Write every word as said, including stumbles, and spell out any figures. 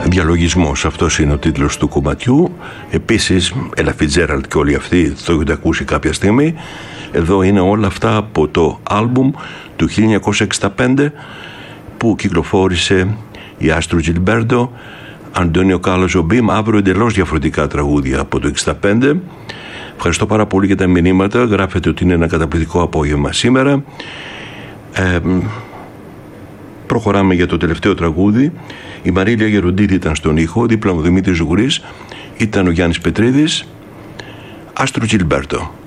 Διαλογισμός, αυτός είναι ο τίτλος του κομματιού. Επίσης, Ella Fitzgerald και όλοι αυτοί το έχετε ακούσει κάποια στιγμή. Εδώ είναι όλα αυτά από το άλμπουμ του χίλια εννιακόσια εξήντα πέντε που κυκλοφόρησε η Άστρου Τζιλμπέρτο, Αντώνιο Κάλλος Ζομπίμ. Αύριο εντελώς διαφορετικά τραγούδια από το εξήντα πέντε. Ευχαριστώ πάρα πολύ για τα μηνύματα. Γράφετε ότι είναι ένα καταπληκτικό απόγευμα σήμερα. Ε, προχωράμε για το τελευταίο τραγούδι. Η Μαρίλια Γεροντίδη ήταν στον ήχο, δίπλα μου Δημήτρης Ζουγρής, ήταν ο Γιάννης Πετρίδης. Άστρου Τζιλμπέρτο.